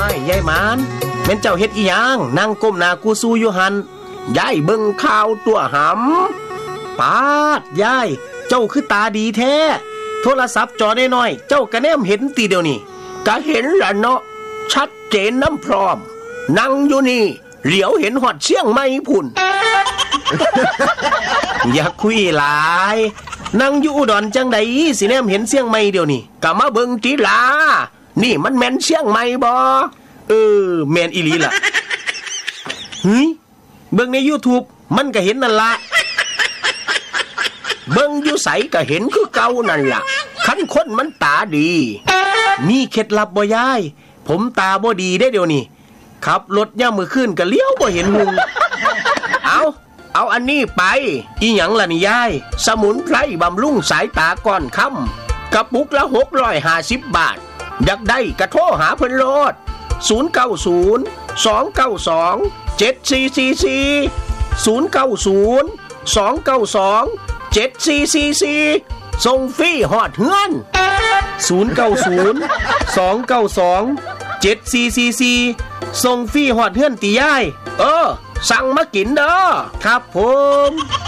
ยายหมานแม่นเจ้าเฮ็ดอีหยังนั่งก้มหน้ากูสู้อยู่หันยายเบิ่งข่าวตัวหำปาดยายเจ้าคือตาดีแท้โทรศัพท์จอน้อยๆเจ้าก็แนมเห็นตีเดียวนี่ก็เห็นล่ะเนาะชัดเจนน้ำพร้อมนั่งอยู่นี่เหลียวเห็นหอดเชียงใหม่พุ่น อย่าคุยหลายนั่งอยู่อุดรจังใดสิแนมเห็นเชียงใหม่เดียวนี่ก็มาเบิ่งติล่ะนี่มันแม่นเชียงใหม่บ่แม่นอีหลีล่ะเฮ้ยเบิ่งใน YouTube มันก็เห็นนั่นล่ะเบิ่งอยู่ไสก็เห็นคือเก่านั่นล่ะคันคนมันตาดีมีเคล็ดลับบ่ยายผมตาบ่ดีได้เดี๋ยวนี้ขับรถย่ามมื้อคืนก็เลี้ยวบ่เห็นหุงเอาอันนี้ไปอีหยังล่ะนี่ยายสมุนไพรบำรุงสายตาก่อนค่ำกระปุกละ650 บาทอยากได้ก็โทรหาเพิ่นโลด090-292-7444 ส่งฟรีฮอดเฮือน090-292-7444ส่งฟรีฮอดเฮือนติยายสั่งมากินเด้อครับผม